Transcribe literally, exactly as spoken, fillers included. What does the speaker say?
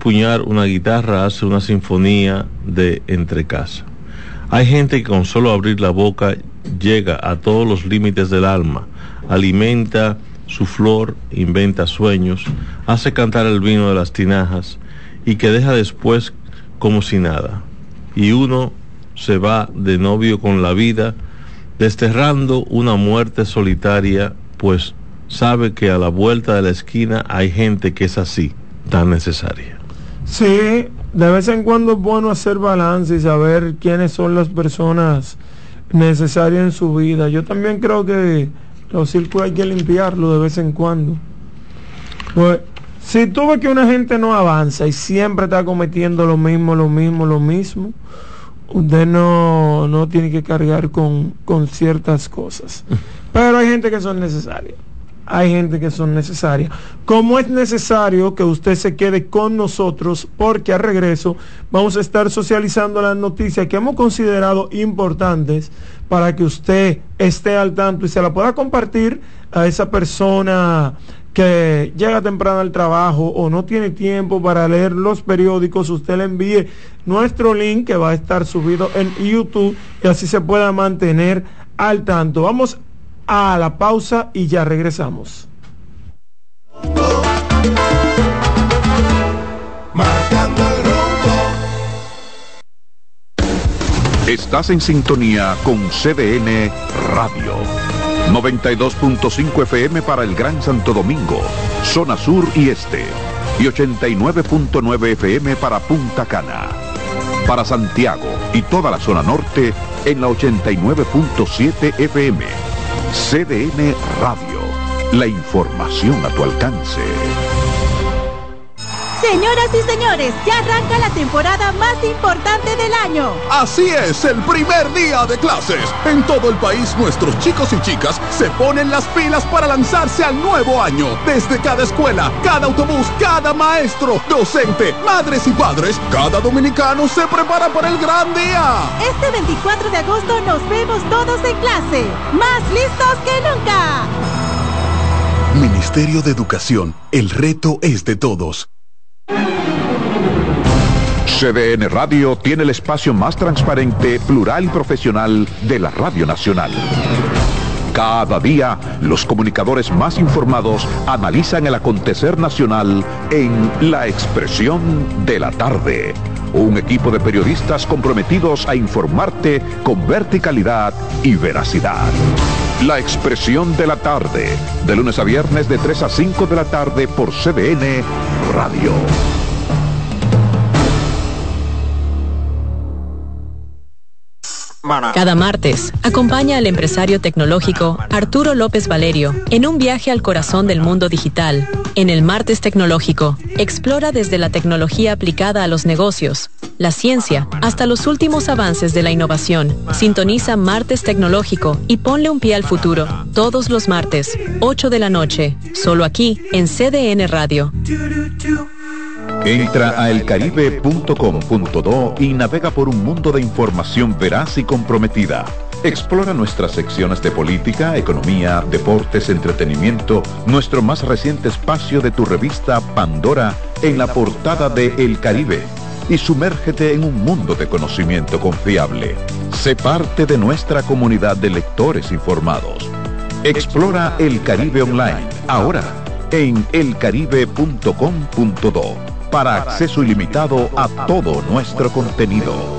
empuñar una guitarra hace una sinfonía de entrecasa. Hay gente que con solo abrir la boca llega a todos los límites del alma, alimenta su flor, inventa sueños, hace cantar el vino de las tinajas y que deja después como si nada. Y uno se va de novio con la vida, desterrando una muerte solitaria, pues sabe que a la vuelta de la esquina hay gente que es así, tan necesaria. Sí, de vez en cuando es bueno hacer balance y saber quiénes son las personas necesarias en su vida. Yo también creo que los círculos hay que limpiarlos de vez en cuando. Pues, si tú ves que una gente no avanza y siempre está cometiendo lo mismo, lo mismo, lo mismo, usted no, no tiene que cargar con, con ciertas cosas. Pero hay gente que son necesarias. Hay gente que son necesarias. Como es necesario que usted se quede con nosotros, porque al regreso vamos a estar socializando las noticias que hemos considerado importantes para que usted esté al tanto y se la pueda compartir a esa persona que llega temprano al trabajo o no tiene tiempo para leer los periódicos. Usted le envíe nuestro link que va a estar subido en YouTube y así se pueda mantener al tanto. Vamos a la pausa y ya regresamos. Marcando el rumbo. Estás en sintonía con C D N Radio. noventa y dos punto cinco F M para el Gran Santo Domingo, zona sur y este, y ochenta y nueve punto nueve F M para Punta Cana. Para Santiago y toda la zona norte en la ochenta y nueve punto siete F M. C D N Radio, la información a tu alcance. Señoras y señores, ya arranca la temporada más importante del año. Así es, el primer día de clases. En todo el país, nuestros chicos y chicas se ponen las pilas para lanzarse al nuevo año. Desde cada escuela, cada autobús, cada maestro, docente, madres y padres, cada dominicano se prepara para el gran día. Este veinticuatro de agosto nos vemos todos en clase, más listos que nunca. Ministerio de Educación, el reto es de todos. C D N Radio tiene el espacio más transparente, plural y profesional de la Radio Nacional. Cada día, los comunicadores más informados analizan el acontecer nacional en La Expresión de la Tarde. Un equipo de periodistas comprometidos a informarte con verticalidad y veracidad. La Expresión de la Tarde, de lunes a viernes de tres a cinco de la tarde por C D N Radio. Cada martes, acompaña al empresario tecnológico Arturo López Valerio en un viaje al corazón del mundo digital. En el Martes Tecnológico, explora desde la tecnología aplicada a los negocios, la ciencia, hasta los últimos avances de la innovación. Sintoniza Martes Tecnológico y ponle un pie al futuro. Todos los martes, ocho de la noche, solo aquí en C D N Radio. Entra a el caribe punto com punto do y navega por un mundo de información veraz y comprometida. Explora nuestras secciones de política, economía, deportes, entretenimiento, nuestro más reciente espacio de tu revista Pandora en la portada de El Caribe, y sumérgete en un mundo de conocimiento confiable. Sé parte de nuestra comunidad de lectores informados. Explora El Caribe Online, ahora en el caribe punto com punto do, para acceso ilimitado a todo nuestro contenido.